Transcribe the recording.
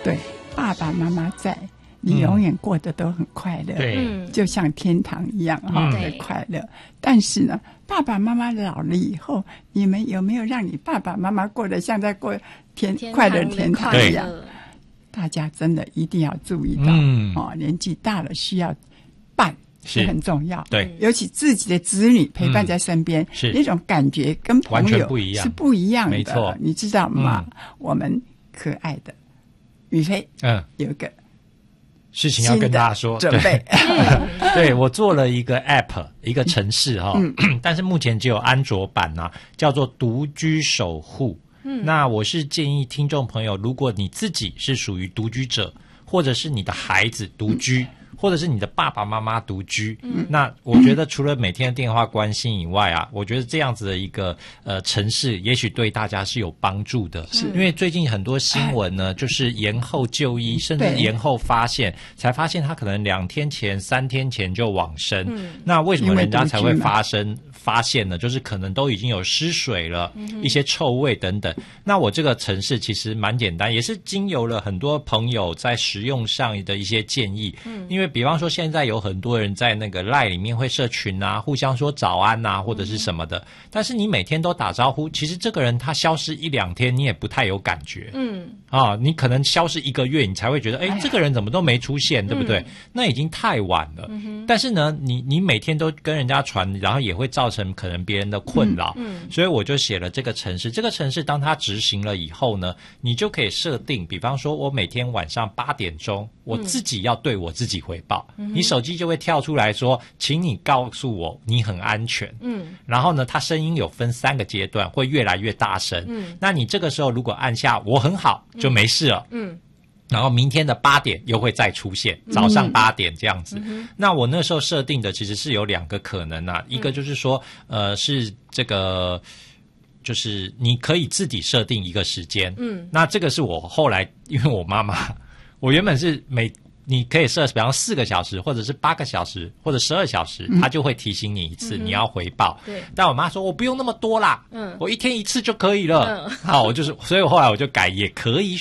对，爸爸妈妈在，你永远过得都很快乐， 对， 就像天堂一样的快乐。但是呢，爸爸妈妈老了以后，你们有没有让你爸爸妈妈过得像在过快乐天堂一样？大家真的一定要注意到，年纪大了需要伴。是很重要， 对， 尤其自己的子女陪伴在身边， 是那种感觉跟朋友完全不一样， 是不一样的， 没错， 你知道吗？我们可爱的宇飞，有一个事情要跟大家说， 准备， 对，我做了一个 App， 一个程式但是目前只有安卓版叫做独居守护。那我是建议听众朋友，如果你自己是属于独居者，或者是你的孩子独居。或者是你的爸爸妈妈独居，那我觉得除了每天的电话关心以外我觉得这样子的一个程式，也许对大家是有帮助的。因为最近很多新闻呢，就是延后就医，甚至延后发现，才发现他可能2天前、3天前就往生。那为什么人家才会发现呢？就是可能都已经有失水了，一些臭味等等。那我这个程式其实蛮简单，也是经由了很多朋友在实用上的一些建议。因为比方说现在有很多人在那个 LINE 里面会社群互相说早安或者是什么的，但是你每天都打招呼，其实这个人他消失1-2天你也不太有感觉。你可能消失1个月你才会觉得这个人怎么都没出现，对不对？那已经太晚了。但是呢你每天都跟人家传，然后也会造成可能别人的困扰。所以我就写了这个程式。这个程式当它执行了以后呢，你就可以设定，比方说我每天晚上8点钟我自己要对我自己回报，你手机就会跳出来说，请你告诉我你很安全。然后呢它声音有分3个阶段，会越来越大声。那你这个时候如果按下我很好就没事了。然后明天的8点又会再出现，早上8点这样子。那我那时候设定的其实是有2个可能一个就是说是这个就是你可以自己设定一个时间。那这个是我后来因为我妈妈，我原本是你可以设比方4个小时或者是8个小时或者12小时，他就会提醒你一次你要回报。对，但我妈说我不用那么多啦，我1天1次就可以了。好，所以我后来我就改也可以